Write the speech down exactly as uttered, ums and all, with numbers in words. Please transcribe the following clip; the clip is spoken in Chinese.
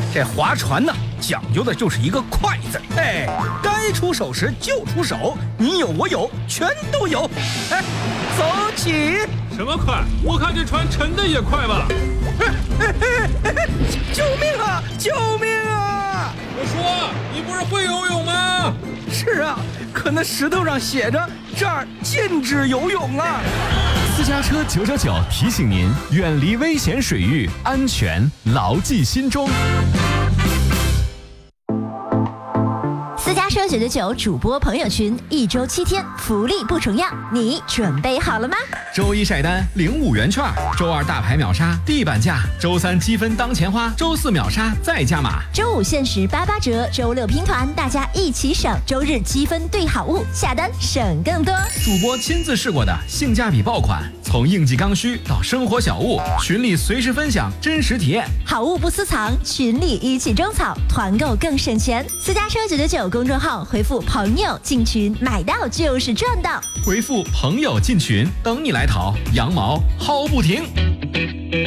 这划船呢，讲究的就是一个快字。哎，该出手时就出手，你有我有，全都有。哎，走起！ 什么快？我看这船沉的也快吧？ 救命啊！救命啊！ 我说，你不是会游泳吗？ 是啊，可那石头上写着这儿禁止游泳啊。 私家车九九九提醒您，远离危险水域，安全牢记心中。 私家车九九九主播朋友群，一周七天，福利不重样，你准备好了吗？ 周一晒单领五元券，周二大牌秒杀地板价，周三积分当钱花，周四秒杀再加码， 周五限时八八折，周六拼团，大家一起省，周日积分兑好物，下单省更多。 主播亲自试过的性价比爆款，从应季刚需到生活小物，群里随时分享真实体验， 好物不私藏，群里一起种草，团购更省钱。私家车九九九公众号回复朋友进群，买到就是赚到。 回复朋友进群，等你来淘，羊毛薅不停。